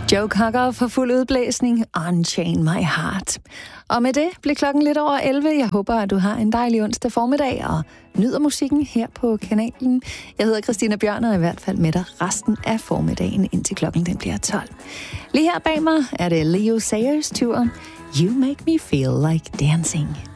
Joe Cocker for fuld udblæsning, Unchain My Heart. Og med det blev klokken lidt over 11. Jeg håber, at du har en dejlig onsdag formiddag og nyder musikken her på kanalen. Jeg hedder Christina Bjørn og er i hvert fald med dig resten af formiddagen, indtil klokken den bliver 12. Lige her bag mig er det Leo Sayers tur. You Make Me Feel Like Dancing.